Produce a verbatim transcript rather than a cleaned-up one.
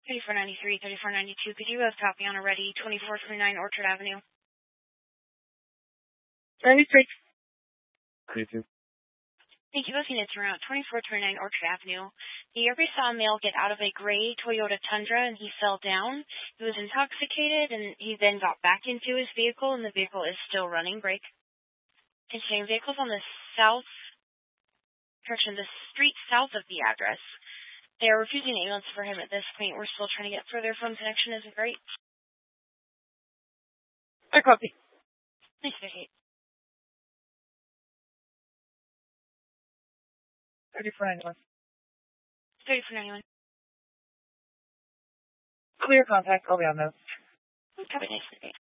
thirty-four ninety-three, thirty-four ninety-two. Could you both copy on a ready? twenty-four twenty-nine Orchard Avenue. ninety-three. ninety-two. Thank you. Both units around twenty-four twenty-nine Orchard Avenue. The airbase saw a male get out of a gray Toyota Tundra and he fell down. He was intoxicated and he then got back into his vehicle and the vehicle is still running. Brake. Continuing, vehicles on the south, correction, the street south of the address. They are refusing ambulance for him at this point. We're still trying to get further phone connection. Isn't great. I copy. Nice, Vicky. thirty-four ninety-one. thirty-four ninety-one. Clear contact. I'll be on those. Copy, nice, Vicky.